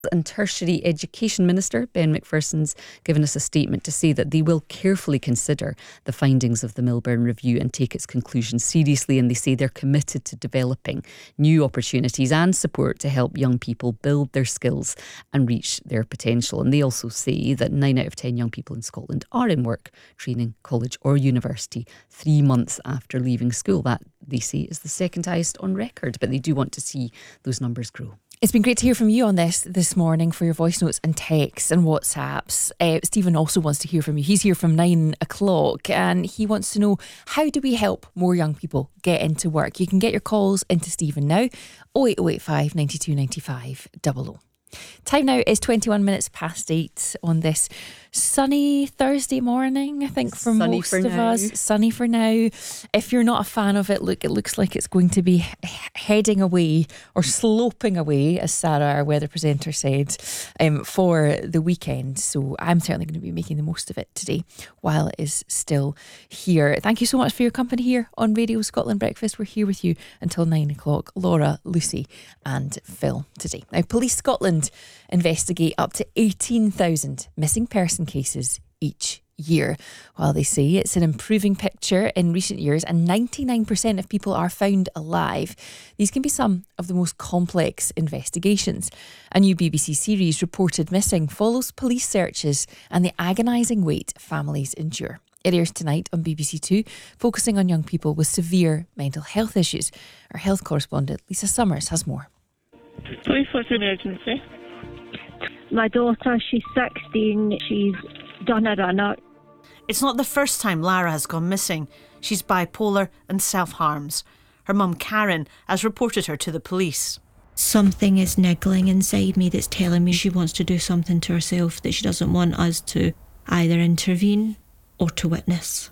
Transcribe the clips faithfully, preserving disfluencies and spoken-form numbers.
And Tertiary Education Minister Ben McPherson's given us a statement to say that they will carefully consider the findings of the Milburn Review and take its conclusions seriously, and they say they're committed to developing new opportunities and support to help young people build their skills and reach their potential. And they also say that nine out of ten young people in Scotland are in work, training, college or university three months after leaving school. That, they say, is the second highest on record, but they do want to see those numbers grow. It's been great to hear from you on this this morning for your voice notes and texts and WhatsApps. Uh, Stephen also wants to hear from you. He's here from nine o'clock and he wants to know, how do we help more young people get into work? You can get your calls into Stephen now, oh eight oh eight five, nine two nine five, double oh. Time now is twenty-one minutes past eight on this sunny Thursday morning, I think, for sunny most for of now. us. Sunny for now. If you're not a fan of it, look, it looks like it's going to be he- heading away or sloping away, as Sarah, our weather presenter, said, um, for the weekend. So I'm certainly going to be making the most of it today while it is still here. Thank you so much for your company here on Radio Scotland Breakfast. We're here with you until nine o'clock. Laura, Lucy and Phil today. Now, Police Scotland investigate up to eighteen thousand missing person cases each year. While they say it's an improving picture in recent years and ninety-nine percent of people are found alive, these can be some of the most complex investigations. A new B B C series, Reported Missing, follows police searches and the agonising wait families endure. It airs tonight on B B C Two, focusing on young people with severe mental health issues. Our health correspondent Lisa Summers has more. Police, what's your emergency? My daughter, she's sixteen, she's done a run-out. It's not the first time Lara has gone missing. She's bipolar and self-harms. Her mum Karen has reported her to the police. Something is niggling inside me that's telling me she wants to do something to herself that she doesn't want us to either intervene or to witness.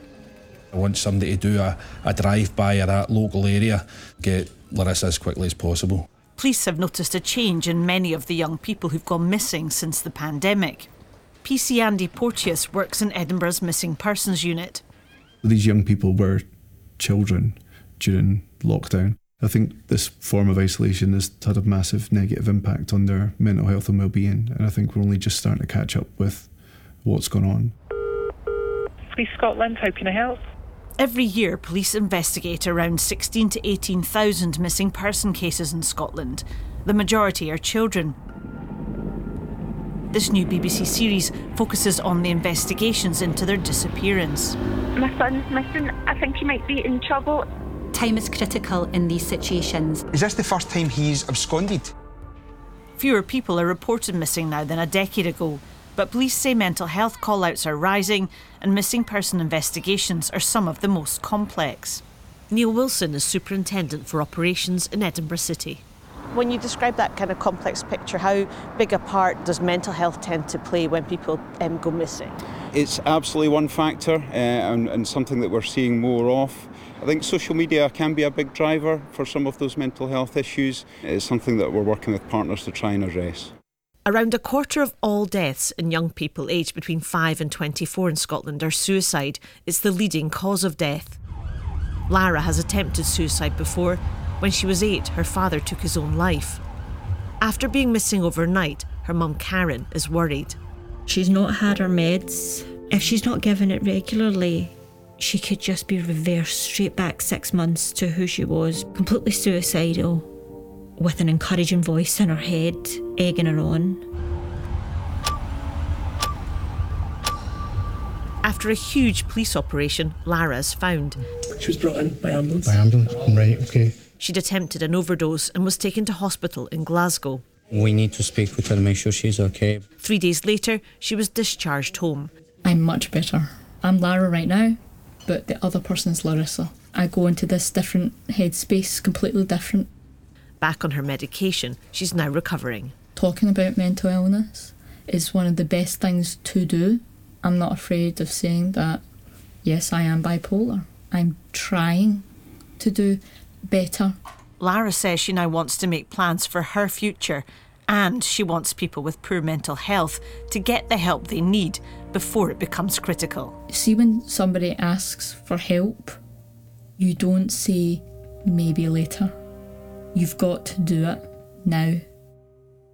I want somebody to do a, a drive-by at that local area, get Larissa as quickly as possible. Police have noticed a change in many of the young people who've gone missing since the pandemic. P C Andy Porteous works in Edinburgh's Missing Persons Unit. These young people were children during lockdown. I think this form of isolation has had a massive negative impact on their mental health and well-being, and I think we're only just starting to catch up with what's gone on. Police Scotland, how can I help? Every year, police investigate around sixteen to eighteen thousand missing person cases in Scotland. The majority are children. This new B B C series focuses on the investigations into their disappearance. My son's missing. I think he might be in trouble. Time is critical in these situations. Is this the first time he's absconded? Fewer people are reported missing now than a decade ago. But police say mental health call-outs are rising and missing person investigations are some of the most complex. Neil Wilson is Superintendent for Operations in Edinburgh City. When you describe that kind of complex picture, how big a part does mental health tend to play when people um, go missing? It's absolutely one factor uh, and, and something that we're seeing more of. I think social media can be a big driver for some of those mental health issues. It's something that we're working with partners to try and address. Around a quarter of all deaths in young people aged between five and twenty-four in Scotland are suicide. It's the leading cause of death. Lara has attempted suicide before. When she was eight, her father took his own life. After being missing overnight, her mum Karen is worried. She's not had her meds. If she's not given it regularly, she could just be reversed straight back six months to who she was, completely suicidal, with an encouraging voice in her head, egging her on. After a huge police operation, Lara is found. She was brought in by ambulance. By ambulance, right, okay. She'd attempted an overdose and was taken to hospital in Glasgow. We need to speak with her to make sure she's okay. Three days later, she was discharged home. I'm much better. I'm Lara right now, but the other person's Larissa. I go into this different headspace, completely different. Back on her medication, she's now recovering. Talking about mental illness is one of the best things to do. I'm not afraid of saying that, yes, I am bipolar. I'm trying to do better. Lara says she now wants to make plans for her future, and she wants people with poor mental health to get the help they need before it becomes critical. See, when somebody asks for help, you don't say maybe later. You've got to do it now.